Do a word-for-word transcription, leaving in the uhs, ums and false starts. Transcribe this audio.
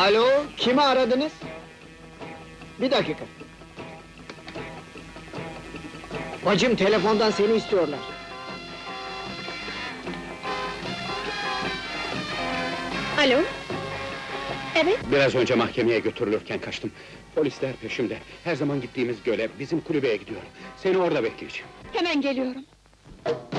Alo, kimi aradınız? Bir dakika. Bacım, telefondan seni istiyorlar. Alo? Evet, Biraz önce mahkemeye götürülürken kaçtım. Polisler peşimde. Her zaman gittiğimiz göle, bizim kulübeye gidiyorum. Seni orada bekleyeceğim. hemen geliyorum.